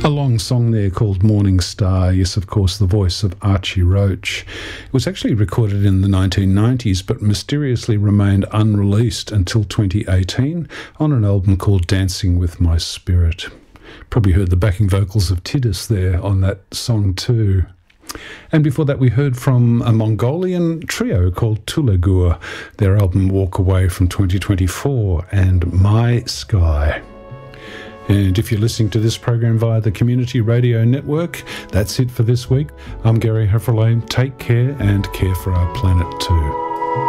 A long song there called Morning Star. Yes, of course, the voice of Archie Roach. It was actually recorded in the 1990s, but mysteriously remained unreleased until 2018 on an album called Dancing With My Spirit. Probably heard the backing vocals of Tidus there on that song too. And before that, we heard from a Mongolian trio called Tulegur, their album Walk Away from 2024, and My Sky. And if you're listening to this program via the Community Radio Network, that's it for this week. I'm Gary Hefferlane. Take care and care for our planet too.